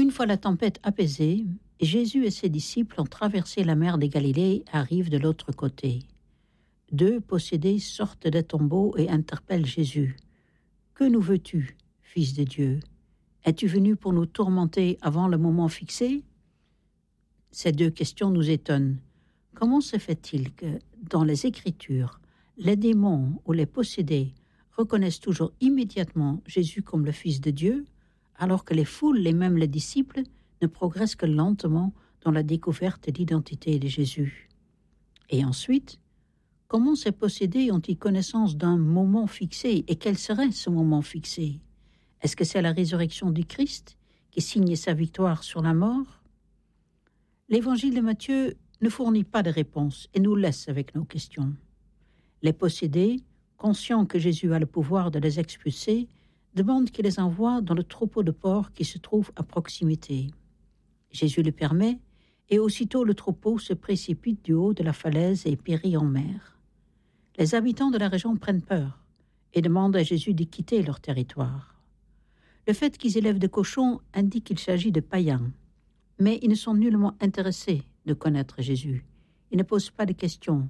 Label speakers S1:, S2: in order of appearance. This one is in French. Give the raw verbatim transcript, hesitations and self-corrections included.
S1: Une fois la tempête apaisée, Jésus et ses disciples ont traversé la mer des Galilées et arrivent de l'autre côté. Deux possédés sortent des tombeaux et interpellent Jésus. « Que nous veux-tu, Fils de Dieu ? Es-tu venu pour nous tourmenter avant le moment fixé ?» Ces deux questions nous étonnent. Comment se fait-il que, dans les Écritures, les démons ou les possédés reconnaissent toujours immédiatement Jésus comme le Fils de Dieu, alors que les foules et même les disciples ne progressent que lentement dans la découverte de l'identité de Jésus? Et ensuite, comment ces possédés ont-ils connaissance d'un moment fixé, et quel serait ce moment fixé? Est-ce que c'est la résurrection du Christ qui signe sa victoire sur la mort? L'évangile de Matthieu ne fournit pas de réponse et nous laisse avec nos questions. Les possédés, conscients que Jésus a le pouvoir de les expulser, demandent qu'il les envoie dans le troupeau de porcs qui se trouve à proximité. Jésus le permet, et aussitôt le troupeau se précipite du haut de la falaise et périt en mer. Les habitants de la région prennent peur et demandent à Jésus de quitter leur territoire. Le fait qu'ils élèvent des cochons indique qu'il s'agit de païens, mais ils ne sont nullement intéressés de connaître Jésus. Ils ne posent pas de questions,